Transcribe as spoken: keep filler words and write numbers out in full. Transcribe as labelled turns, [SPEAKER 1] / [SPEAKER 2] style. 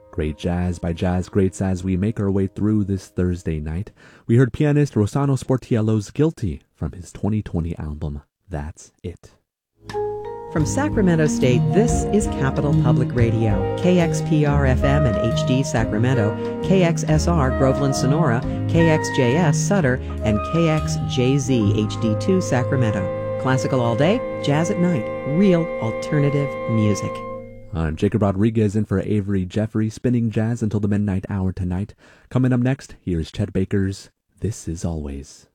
[SPEAKER 1] Great jazz by jazz greats as we make our way through this Thursday night. We heard pianist Rossano Sportiello's Guilty from his twenty twenty album, That's It.
[SPEAKER 2] From Sacramento State, this is Capital Public Radio, K X P R F M and H D Sacramento, K X S R Groveland Sonora, K X J S Sutter, and K X J Z H D two Sacramento. Classical all day, jazz at night, real alternative music.
[SPEAKER 1] I'm Jacob Rodriguez in for Avery Jeffrey, spinning jazz until the midnight hour tonight. Coming up next, here's Chet Baker's This Is Always.